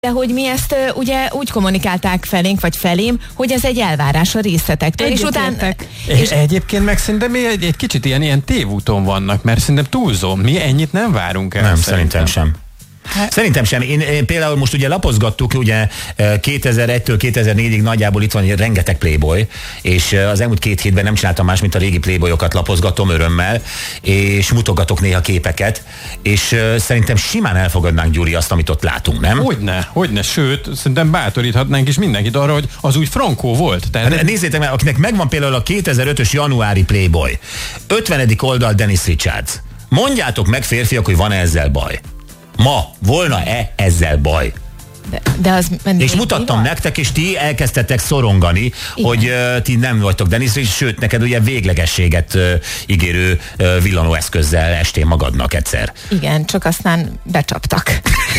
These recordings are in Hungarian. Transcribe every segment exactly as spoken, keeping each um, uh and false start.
De hogy mi ezt uh, ugye úgy kommunikálták felénk, vagy felém, hogy ez egy elvárás a részletektől. És utána... És egyébként meg szerintem egy, egy kicsit ilyen, ilyen tévúton vannak, mert szerintem túlzom. Mi ennyit nem várunk el. Nem, szerintem, szerintem sem. Hát. Szerintem sem. Én, én például most ugye lapozgattuk, ugye kétezer-egytől kétezer-négyig nagyjából itt van rengeteg Playboy, és az elmúlt két hétben nem csináltam más, mint a régi Playboyokat lapozgatom örömmel, és mutogatok néha képeket, és szerintem simán elfogadnánk, Gyuri, azt, amit ott látunk, nem? Hogyne, hogyne, sőt, szerintem bátoríthatnánk is mindenkit arra, hogy az úgy frankó volt. Tehát... Hát, nézzétek meg, akinek megvan például a kétezer-ötös januári Playboy, ötvenedik oldal Dennis Richards. Mondjátok meg, férfiak, hogy van-e ezzel baj? Ma volna-e ezzel baj? De, de az és mutattam nektek, és ti elkezdtetek szorongani, igen, hogy uh, ti nem vagytok Dennis, és sőt, neked ugye véglegességet uh, ígérő uh, villanóeszközzel estél magadnak egyszer. Igen, csak aztán becsaptak.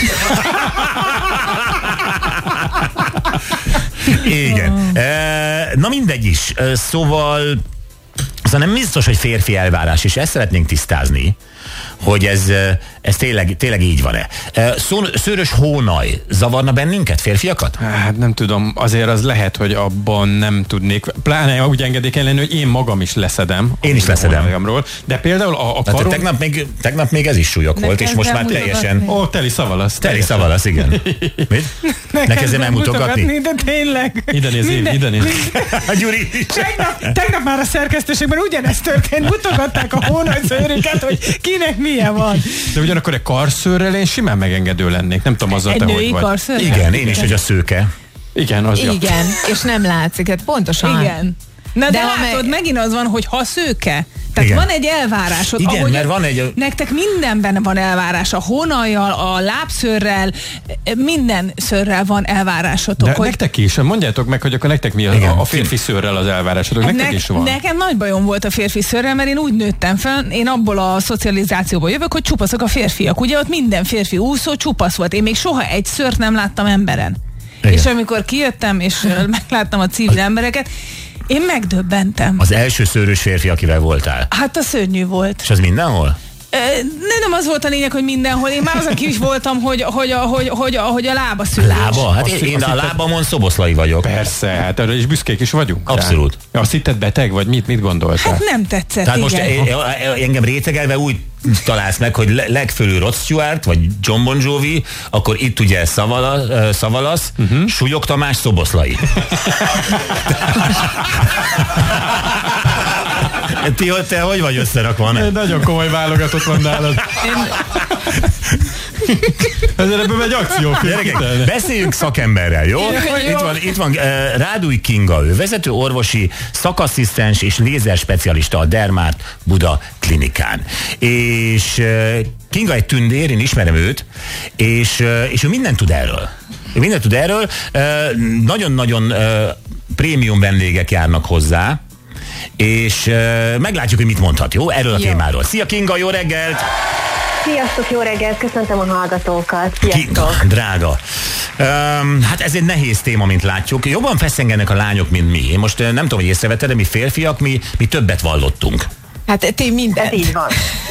Igen. Uh, na mindegy is. Uh, szóval szóval nem biztos, hogy férfi elvárás, és ezt szeretnénk tisztázni, hogy ez, ez tényleg, tényleg így van-e. Szó, szőrös hónaj zavarna bennünket, férfiakat? Hát nem tudom, azért az lehet, hogy abban nem tudnék, pláne úgy engedik ellen, hogy én magam is leszedem. Én is leszedem. Magamról. De például a, a karom... tegnap, még, tegnap még ez is súlyok volt, és most már teljesen... Ó, teli szavalasz. Teli szavalasz, igen. Mit? Ne kezdem elmutogatni? De tényleg. Ide néz, ide néz. Gyuri. Tegnap, tegnap már a szerkesztőségben ugyanezt történt, mutogatták a hónajszőrüket, hogy kinek milyen van. De ugyanakkor egy karszőrrel én simán megengedő lennék. Nem tudom, azzal egy te női hogy karszőrrel? vagy. Igen, én is, hogy a szőke. Igen, az igen, ja. És nem látszik, hát pontosan. Igen. Na de, de látod, me... megint az van, hogy ha szőke, tehát igen, van egy elvárásod. Igen, ahogy mert van egy... Nektek mindenben van elvárás, a hónajjal, a lábszőrrel, minden szőrrel van elvárásotok. De hogy... nektek is, mondjátok meg, hogy akkor nektek mi a, a férfi szőrrel az elvárásotok, nektek ne, is van. Nekem nagy bajom volt a férfi szőrrel, mert én úgy nőttem fel, én abból a szocializációból jövök, hogy csupaszok a férfiak. Ugye ott minden férfi úszó csupasz volt, én még soha egy szőrt nem láttam emberen. Igen. És amikor kijöttem, és megláttam a civil embereket, én megdöbbentem. Az első szőrös férfi, akivel voltál? Hát a szörnyű volt. És az mindenhol? Ne, nem az volt a lényeg, hogy mindenhol. Én már az, aki is voltam, hogy, hogy, hogy, hogy, hogy a lába szőrös. Lába? Hát én, én a lábamon szoboszlai vagyok. Persze, hát erről is büszkék is vagyunk. Abszolút. Ja, azt hitted beteg, vagy mit, mit gondoltál? Hát nem tetszett, tehát igen. Most engem rétegelve úgy találsz meg, hogy legfölül Rod Stewart, vagy John Bon Jovi, akkor itt ugye Szavala, Szavalasz, uh-huh. Súlyog Tamás, szoboszlai. Ti, te hogy vagy összerakva? Ne? Nagyon komoly válogatott van nálad. Ezzel ebből megy akciófilm. Beszéljünk szakemberrel, jó? Itt van, itt van uh, Rádúj Kinga, ő vezető orvosi szakasszisztens és lézerspecialista a Dermát Buda klinikán. És uh, Kinga egy tündér, én ismerem őt, és, uh, és ő mindent tud erről. Ő mindent tud erről. Uh, nagyon-nagyon uh, prémium vendégek járnak hozzá, és uh, meglátjuk, hogy mit mondhat, jó? Erről a jó. témáról. Szia Kinga, jó reggelt! Sziasztok, jó reggelt, köszöntöm a hallgatókat. Sziasztok. Kinga, drága. Um, hát ez egy nehéz téma, mint látjuk. Jobban feszengenek a lányok, mint mi. Én most nem tudom, hogy észrevetted, de mi férfiak, mi, mi többet vallottunk. Hát ti mindent. Ez így van.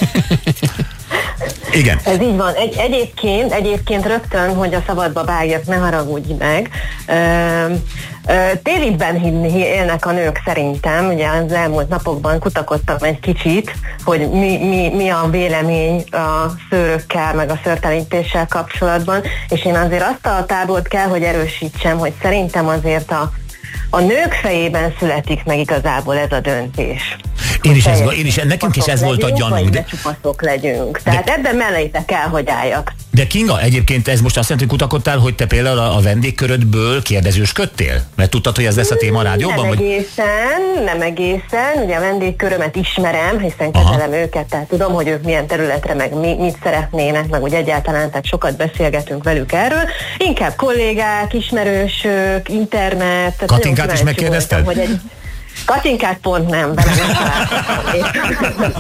Igen. Ez így van. Egy, egyébként, egyébként rögtön, hogy a szabadba vágjak, ne haragudj meg. Ö, ö, télitben élnek a nők szerintem. Ugye az elmúlt napokban kutakodtam egy kicsit, hogy mi, mi, mi a vélemény a szőrökkel, meg a szőrtelenítéssel kapcsolatban, és én azért azt a tábort kell, hogy erősítsem, hogy szerintem azért a A nők fejében születik meg igazából ez a döntés. Én is, ez, én is nekünk is ez volt a gyanunk. De csupaszok legyünk. Tehát de, ebben melléte kell, hogy álljak. De Kinga, egyébként ez most azt jelenti, hogy kutakodtál, hogy te például a, a vendégkörödből kérdezősködtél? Mert tudtad, hogy ez lesz a téma a rádióban? Nem vagy? egészen, nem egészen. Ugye a vendégkörömet ismerem, hiszen kezelem őket, tehát tudom, hogy ők milyen területre, meg mi, mit szeretnének, meg úgy egyáltalán, tehát sokat beszélgetünk velük erről. Inkább kollégák, ismerősök, internet. Katinkát is megkérdezted? Voltam, hogy egy Katinkát pont nem, vele nem találkoztam.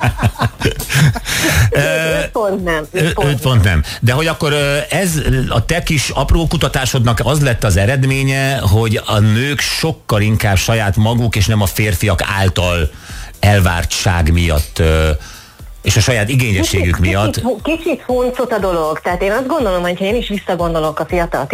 Öt pont nem. Öt pont nem. De hogy akkor ez a te kis apró kutatásodnak az lett az eredménye, hogy a nők sokkal inkább saját maguk és nem a férfiak által elvártság miatt és a saját igényességük kicsit, miatt. Kicsit, kicsit huncut a dolog, tehát én azt gondolom, hogy ha én is visszagondolok a fiatal